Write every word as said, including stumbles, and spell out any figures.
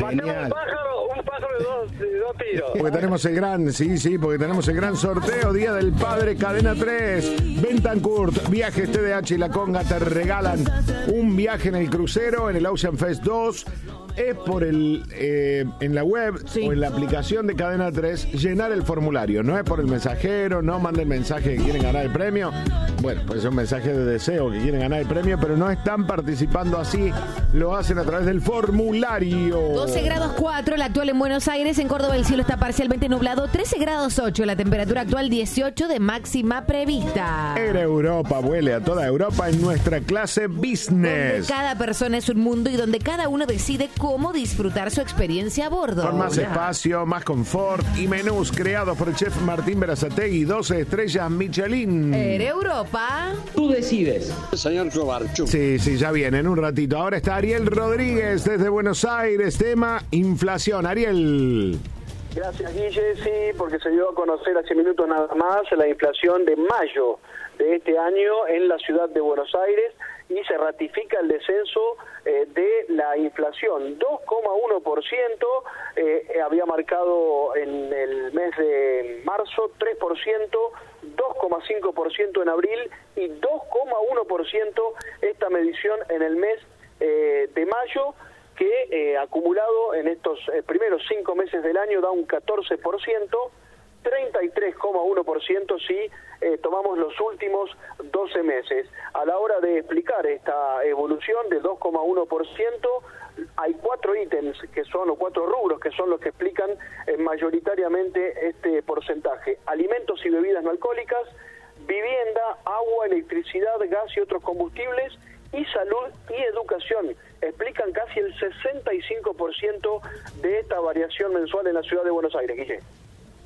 Matemos un pájaro, un pájaro de dos, de dos tiros. Porque tenemos el gran, sí, sí, porque tenemos el gran sorteo, Día del Padre, Cadena tres, Bentancurt, Viajes T D H y La Conga te regalan un viaje en el crucero, en el Ocean Fest dos. Es por el eh, en la web sí. o en la aplicación de Cadena tres llenar el formulario, no es por el mensajero, no manden mensaje que quieren ganar el premio. Bueno, puede ser un mensaje de deseo que quieren ganar el premio, pero no están participando así, lo hacen a través del formulario. doce grados cuatro, la actual en Buenos Aires, en Córdoba el cielo está parcialmente nublado, trece grados ocho, la temperatura actual dieciocho de máxima prevista. Era Europa, vuele a toda Europa en nuestra clase business. Donde cada persona es un mundo y donde cada uno decide cómo disfrutar su experiencia a bordo. Con más espacio, más confort y menús creados por el chef Martín Berazategui, doce estrellas Michelin. Air Europa. Tú decides. Señor Chobarchu. Sí, sí, ya viene en un ratito. Ahora está Ariel Rodríguez desde Buenos Aires, tema inflación. Ariel. Gracias, Guille. Sí, porque se dio a conocer hace minutos nada más la inflación de mayo de este año en la ciudad de Buenos Aires y se ratifica el descenso eh, de la inflación. dos coma uno por ciento eh, había marcado en el mes de marzo, tres por ciento, dos coma cinco por ciento en abril y dos coma uno por ciento esta medición en el mes eh, de mayo, que eh, acumulado en estos eh, primeros cinco meses del año da un catorce por ciento, treinta y tres coma uno por ciento si eh, tomamos los últimos doce meses. A la hora de explicar esta evolución de dos coma uno por ciento, hay cuatro ítems que son, o cuatro rubros que son los que explican eh, mayoritariamente este porcentaje. Alimentos y bebidas no alcohólicas, vivienda, agua, electricidad, gas y otros combustibles, y salud y educación. Explican casi el sesenta y cinco por ciento de esta variación mensual en la ciudad de Buenos Aires, Guille.